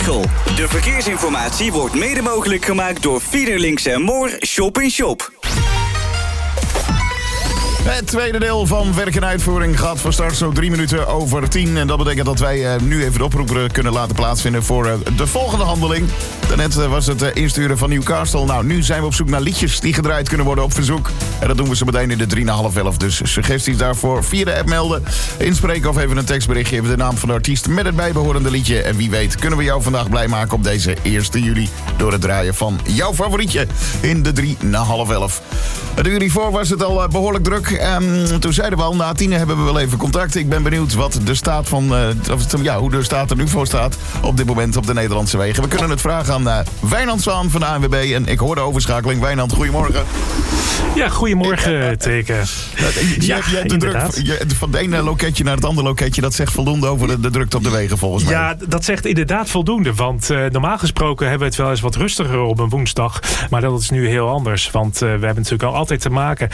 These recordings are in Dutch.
Veghel. De verkeersinformatie wordt mede mogelijk gemaakt door Fiederlinks en Moor Shop in Shop. Het tweede deel van werk en uitvoering gaat van start zo 3 minuten over 10. En dat betekent dat wij nu even de oproep kunnen laten plaatsvinden voor de volgende handeling. Daarnet was het insturen van Newcastle. Nou, nu zijn we op zoek naar liedjes die gedraaid kunnen worden op verzoek. En dat doen we zo meteen in de 10:55. Dus suggesties daarvoor via de app melden. Inspreken of even een tekstberichtje. Even de naam van de artiest met het bijbehorende liedje. En wie weet kunnen we jou vandaag blij maken op deze 1 juli... door het draaien van jouw favorietje in de 10:55. Het uur hiervoor was het al behoorlijk druk. Toen zeiden we al, na 10 hebben we wel even contact. Ik ben benieuwd wat de staat van, hoe de staat er nu voor staat op dit moment op de Nederlandse wegen. We kunnen het vragen aan Wijnand Zwaan van de ANWB. En ik hoor de overschakeling. Wijnand, goedemorgen. Ja, goedemorgen, Teken. Je hebt de druk van het ene loketje naar het andere loketje. Dat zegt voldoende over de drukte op de wegen, volgens mij. Ja, dat zegt inderdaad voldoende. Want normaal gesproken hebben we het wel eens wat rustiger op een woensdag. Maar dat is nu heel anders. Want we hebben natuurlijk al altijd te maken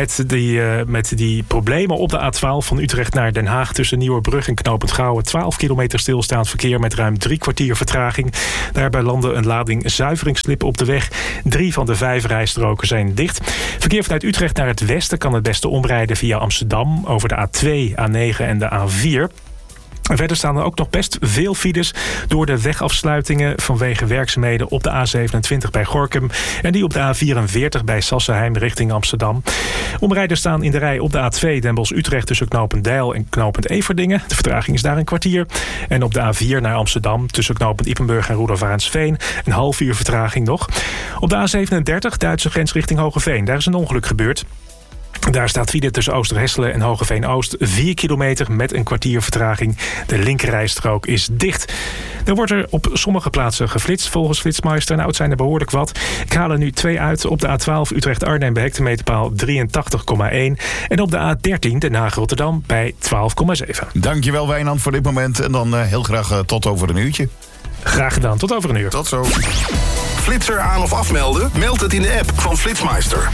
met die problemen op de A12 van Utrecht naar Den Haag. Tussen Nieuwerbrug en Knopend Gouwen. 12 kilometer stilstaand verkeer met ruim 3 kwartier vertraging. Daarbij landde een lading zuiveringsslip op de weg. 3 van de 5 rijstroken zijn dicht. Verkeer vanuit Utrecht naar het westen kan het beste omrijden via Amsterdam over de A2, A9 en de A4. Verder staan er ook nog best veel files door de wegafsluitingen vanwege werkzaamheden op de A27 bij Gorinchem en die op de A44 bij Sassenheim richting Amsterdam. Omrijders staan in de rij op de A2 Den Bosch-Utrecht tussen Knopend Deil en Knopend Everdingen. De vertraging is daar een kwartier. En op de A4 naar Amsterdam tussen Knopend Ippenburg en Rudolph Arendsveen een half uur vertraging nog. Op de A37 Duitse grens richting Hogeveen. Daar is een ongeluk gebeurd. Daar staat file tussen Oosterhesselen en Hogeveen-Oost 4 kilometer met een kwartier vertraging. De linkerrijstrook is dicht. Er wordt er op sommige plaatsen geflitst volgens Flitsmeister. Nou, het zijn er behoorlijk wat. Ik haal er nu 2 uit. Op de A12 Utrecht-Arnhem bij hectometerpaal 83,1. En op de A13 Den Haag-Rotterdam bij 12,7. Dankjewel Wijnand voor dit moment. En dan heel graag tot over een uurtje. Graag gedaan. Tot over een uur. Tot zo. Flitser aan of afmelden? Meld het in de app van Flitsmeister.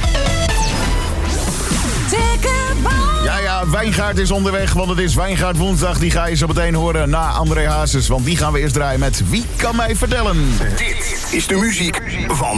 Ja, Wijngaard is onderweg, want het is Wijngaard woensdag. Die ga je zo meteen horen na André Hazes. Want die gaan we eerst draaien met Wie kan mij vertellen? Dit is de muziek van